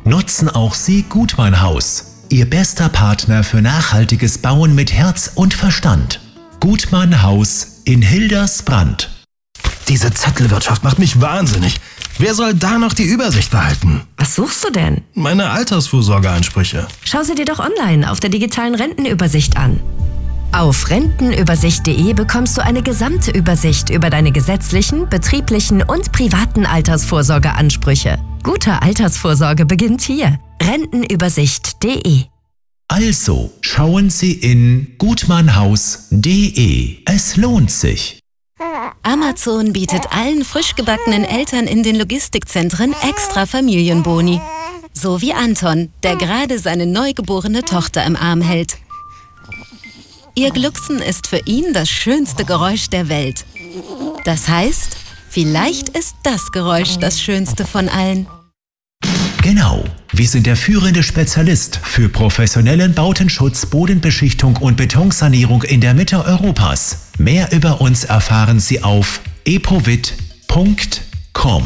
Nutzen auch Sie Gutmann-Haus. Ihr bester Partner für nachhaltiges Bauen mit Herz und Verstand. Gutmann-Haus in Hildersbrand. Diese Zettelwirtschaft macht mich wahnsinnig. Wer soll da noch die Übersicht behalten? Was suchst du denn? Meine Altersvorsorgeansprüche. Schau sie dir doch online auf der digitalen Rentenübersicht an. Auf rentenübersicht.de bekommst du eine gesamte Übersicht über deine gesetzlichen, betrieblichen und privaten Altersvorsorgeansprüche. Gute Altersvorsorge beginnt hier. Rentenübersicht.de. Also schauen Sie in gutmannhaus.de. Es lohnt sich. Amazon bietet allen frisch gebackenen Eltern in den Logistikzentren extra Familienboni. So wie Anton, der gerade seine neugeborene Tochter im Arm hält. Ihr Glucksen ist für ihn das schönste Geräusch der Welt. Das heißt, vielleicht ist das Geräusch das schönste von allen. Genau, wir sind der führende Spezialist für professionellen Bautenschutz, Bodenbeschichtung und Betonsanierung in der Mitte Europas. Mehr über uns erfahren Sie auf epowit.com.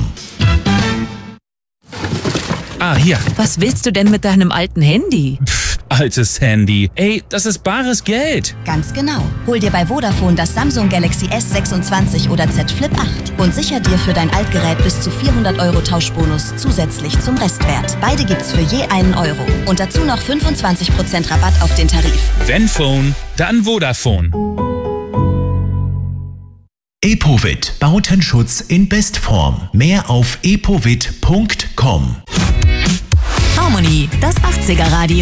Ah, hier. Was willst du denn mit deinem alten Handy? Altes Handy. Ey, das ist bares Geld. Ganz genau. Hol dir bei Vodafone das Samsung Galaxy S26 oder Z Flip 8 und sicher dir für dein Altgerät bis zu 400 € Tauschbonus zusätzlich zum Restwert. Beide gibt's für je €1 und dazu noch 25% Rabatt auf den Tarif. Wenn Phone, dann Vodafone. Epowit. Bautenschutz in Bestform. Mehr auf epowit.com. Harmony, das 80er Radio.